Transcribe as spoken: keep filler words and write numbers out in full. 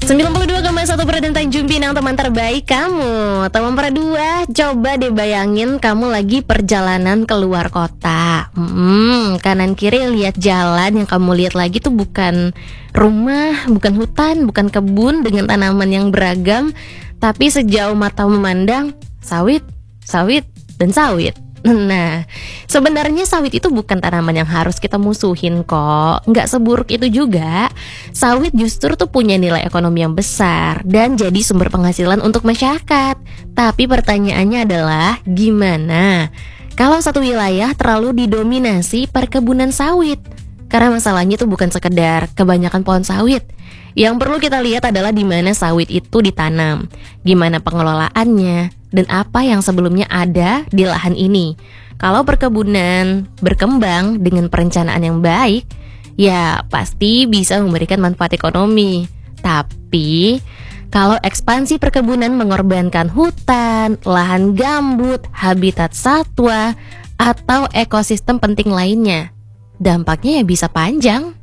sembilan puluh dua koma satu Perden Tanjung Pinang, teman terbaik kamu. Teman berdua, coba deh bayangin kamu lagi perjalanan keluar kota. hmm, Kanan kiri lihat jalan, yang kamu lihat lagi tuh bukan rumah, bukan hutan, bukan kebun dengan tanaman yang beragam, tapi sejauh mata memandang sawit, sawit, dan sawit. Nah, sebenarnya sawit itu bukan tanaman yang harus kita musuhin kok. Nggak seburuk itu juga. Sawit justru tuh punya nilai ekonomi yang besar dan jadi sumber penghasilan untuk masyarakat. Tapi pertanyaannya adalah gimana kalau satu wilayah terlalu didominasi perkebunan sawit? Karena masalahnya tuh bukan sekedar kebanyakan pohon sawit. Yang perlu kita lihat adalah di mana sawit itu ditanam, gimana pengelolaannya, dan apa yang sebelumnya ada di lahan ini. Kalau perkebunan berkembang dengan perencanaan yang baik, ya pasti bisa memberikan manfaat ekonomi. Tapi kalau ekspansi perkebunan mengorbankan hutan, lahan gambut, habitat satwa, atau ekosistem penting lainnya, dampaknya ya bisa panjang.